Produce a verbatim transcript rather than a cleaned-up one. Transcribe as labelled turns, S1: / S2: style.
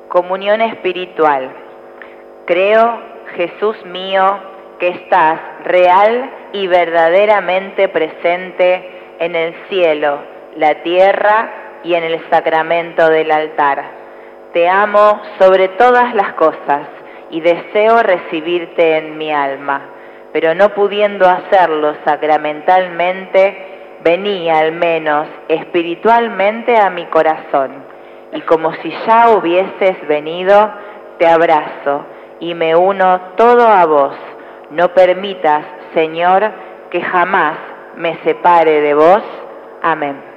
S1: Comunión espiritual. Creo, Jesús mío, que estás real y verdaderamente presente en el cielo, la tierra y en el sacramento del altar. Te amo sobre todas las cosas y deseo recibirte en mi alma, pero no pudiendo hacerlo sacramentalmente, vení al menos espiritualmente a mi corazón, y como si ya hubieses venido, te abrazo y me uno todo a vos. No permitas, Señor, que jamás me separe de vos. Amén.